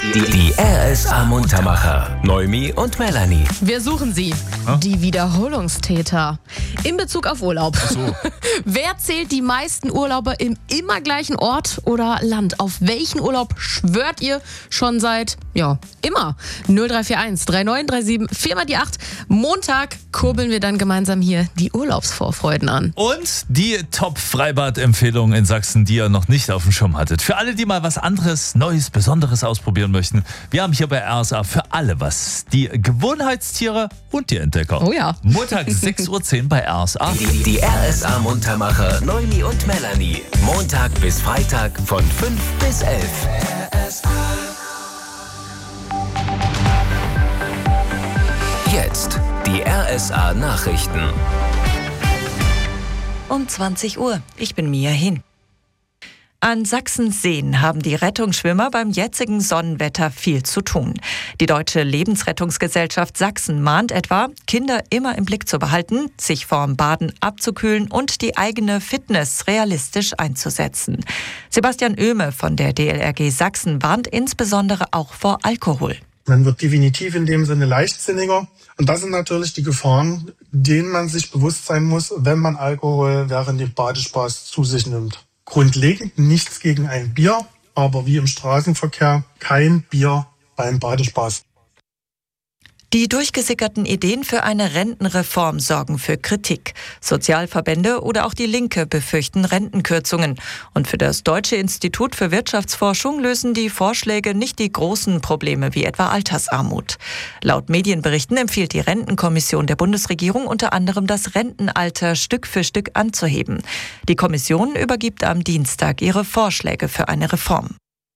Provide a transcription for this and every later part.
Die RSA Muntermacher. Noemi und Melanie. Wir suchen sie. Die Wiederholungstäter. In Bezug auf Urlaub. So. Wer zählt die meisten Urlaube im immer gleichen Ort oder Land? Auf welchen Urlaub schwört ihr schon seit, immer? 0341 3937 4 mal die 8. Montag kurbeln wir dann gemeinsam hier die Urlaubsvorfreuden an. Und die Top-Freibad-Empfehlung in Sachsen, die ihr noch nicht auf dem Schirm hattet. Für alle, die mal was anderes, Neues, Besonderes ausprobieren möchten. Wir haben hier bei RSA für alle was. Die Gewohnheitstiere und die Entdecker. Oh ja. Montag 6.10 Uhr bei RSA. Die RSA Muntermacher Noemi und Melanie. Montag bis Freitag von 5 bis 11. Jetzt die RSA Nachrichten. Um 20 Uhr. Ich bin Mia Hin. An Sachsens Seen haben die Rettungsschwimmer beim jetzigen Sonnenwetter viel zu tun. Die Deutsche Lebensrettungsgesellschaft Sachsen mahnt etwa, Kinder immer im Blick zu behalten, sich vorm Baden abzukühlen und die eigene Fitness realistisch einzusetzen. Sebastian Oehme von der DLRG Sachsen warnt insbesondere auch vor Alkohol. Man wird definitiv in dem Sinne leichtsinniger. Und das sind natürlich die Gefahren, denen man sich bewusst sein muss, wenn man Alkohol während dem Badespaß zu sich nimmt. Grundlegend nichts gegen ein Bier, aber wie im Straßenverkehr kein Bier beim Badespaß. Die durchgesickerten Ideen für eine Rentenreform sorgen für Kritik. Sozialverbände oder auch die Linke befürchten Rentenkürzungen. Und für das Deutsche Institut für Wirtschaftsforschung lösen die Vorschläge nicht die großen Probleme wie etwa Altersarmut. Laut Medienberichten empfiehlt die Rentenkommission der Bundesregierung unter anderem, das Rentenalter Stück für Stück anzuheben. Die Kommission übergibt am Dienstag ihre Vorschläge für eine Reform.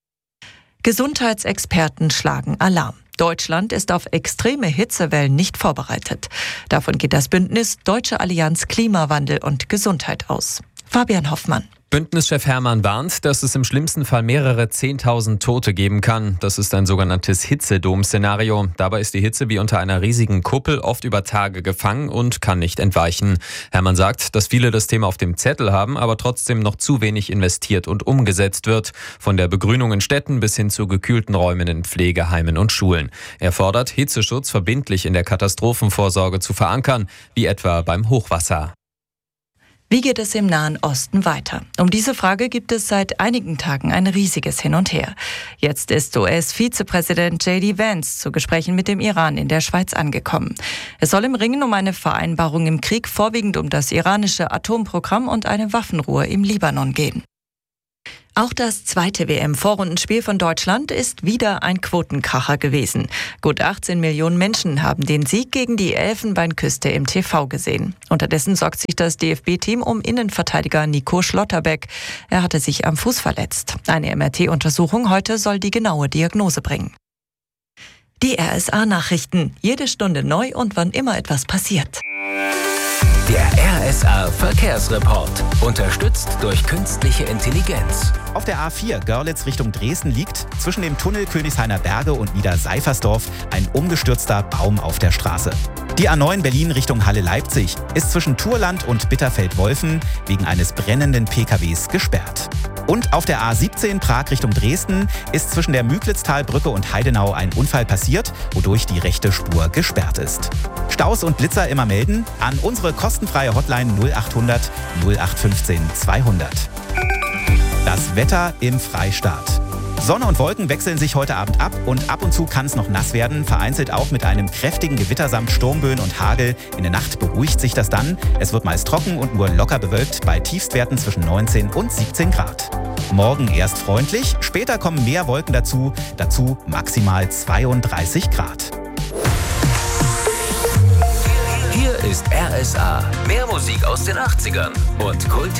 Gesundheitsexperten schlagen Alarm. Deutschland ist auf extreme Hitzewellen nicht vorbereitet. Davon geht das Bündnis Deutsche Allianz Klimawandel und Gesundheit aus. Fabian Hoffmann. Bündnischef Hermann warnt, dass es im schlimmsten Fall mehrere 10.000 Tote geben kann. Das ist ein sogenanntes Hitzedom-Szenario. Dabei ist die Hitze wie unter einer riesigen Kuppel oft über Tage gefangen und kann nicht entweichen. Hermann sagt, dass viele das Thema auf dem Zettel haben, aber trotzdem noch zu wenig investiert und umgesetzt wird. Von der Begrünung in Städten bis hin zu gekühlten Räumen in Pflegeheimen und Schulen. Er fordert, Hitzeschutz verbindlich in der Katastrophenvorsorge zu verankern, wie etwa beim Hochwasser. Wie geht es im Nahen Osten weiter? Um diese Frage gibt es seit einigen Tagen ein riesiges Hin und Her. Jetzt ist US-Vizepräsident J.D. Vance zu Gesprächen mit dem Iran in der Schweiz angekommen. Es soll im Ringen um eine Vereinbarung im Krieg vorwiegend um das iranische Atomprogramm und eine Waffenruhe im Libanon gehen. Auch das zweite WM-Vorrundenspiel von Deutschland ist wieder ein Quotenkracher gewesen. Gut 18 Millionen Menschen haben den Sieg gegen die Elfenbeinküste im TV gesehen. Unterdessen sorgt sich das DFB-Team um Innenverteidiger Nico Schlotterbeck. Er hatte sich am Fuß verletzt. Eine MRT-Untersuchung heute soll die genaue Diagnose bringen. Die RSA-Nachrichten. Jede Stunde neu und wann immer etwas passiert. Der RSA Verkehrsreport. Unterstützt durch künstliche Intelligenz. Auf der A4 Görlitz Richtung Dresden liegt zwischen dem Tunnel Königshainer Berge und Niederseifersdorf ein umgestürzter Baum auf der Straße. Die A9 Berlin Richtung Halle-Leipzig ist zwischen Thurland und Bitterfeld-Wolfen wegen eines brennenden PKWs gesperrt. Und auf der A17 Prag Richtung Dresden ist zwischen der Müglitztalbrücke und Heidenau ein Unfall passiert, wodurch die rechte Spur gesperrt ist. Staus und Blitzer immer melden an unsere kostenfreie Hotline 0800 0815 200. Das Wetter im Freistaat. Sonne und Wolken wechseln sich heute Abend ab und ab und zu kann es noch nass werden, vereinzelt auch mit einem kräftigen Gewitter samt Sturmböen und Hagel. In der Nacht beruhigt sich das dann. Es wird meist trocken und nur locker bewölkt bei Tiefstwerten zwischen 19 und 17 Grad. Morgen erst freundlich, später kommen mehr Wolken dazu maximal 32 Grad. Hier ist RSA. Mehr Musik aus den 80ern und Kult